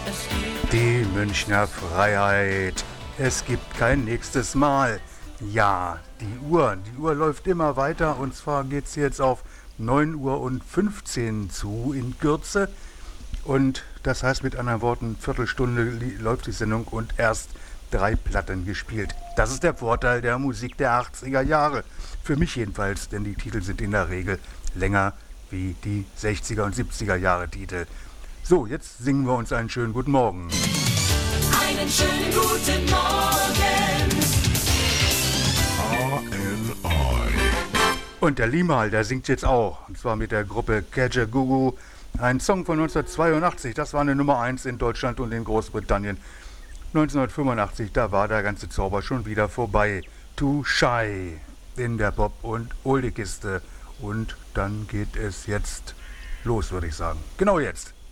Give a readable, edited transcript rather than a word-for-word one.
Die Münchner Freiheit. Es gibt kein nächstes Mal. Ja, die Uhr läuft immer weiter und zwar geht es jetzt auf 9:15 Uhr zu in Kürze. Und das heißt mit anderen Worten, Viertelstunde läuft die Sendung und erst 3 Platten gespielt. Das ist der Vorteil der Musik der 80er Jahre. Für mich jedenfalls, denn die Titel sind in der Regel länger wie die 60er und 70er Jahre Titel. So, jetzt singen wir uns einen schönen guten Morgen. Einen schönen guten Morgen. ANI. Und der Limal, der singt jetzt auch. Und zwar mit der Gruppe Kajagoogoo. Ein Song von 1982. Das war eine Nummer 1 in Deutschland und in Großbritannien. 1985, da war der ganze Zauber schon wieder vorbei. Too Shy in der Pop- und Oldie-Kiste. Und dann geht es jetzt los, würde ich sagen. Genau jetzt.